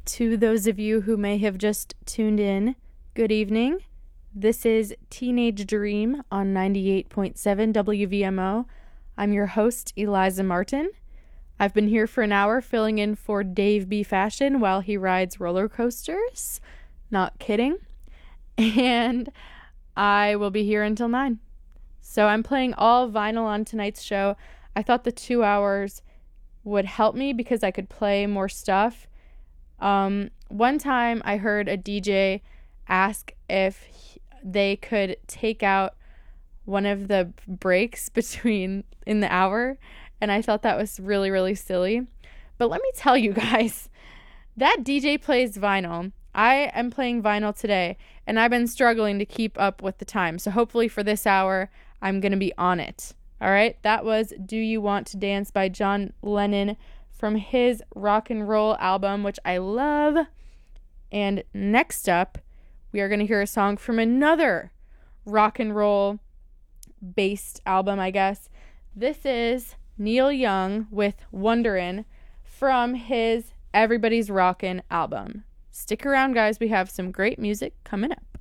To those of you who may have just tuned in, good evening. This is Teenage Dream on 98.7 WVMO. I'm your host, Eliza Martin. I've been here for an hour filling in for Dave B. Fashion while he rides roller coasters. Not kidding. And I will be here until 9. So I'm playing all vinyl on tonight's show. I thought the 2 hours would help me because I could play more stuff. One time I heard a DJ ask if they could take out one of the breaks between in the hour, and I thought that was really, really silly. But let me tell you guys, that DJ plays vinyl. I am playing vinyl today, and I've been struggling to keep up with the time. So hopefully for this hour, I'm going to be on it. All right, that was Do You Want to Dance by John Lennon from his rock and roll album, which I love. And next up, we are going to hear a song from another rock and roll based album, I guess. This is Neil Young with Wonderin' from his Everybody's Rockin' album. Stick around, guys. We have some great music coming up.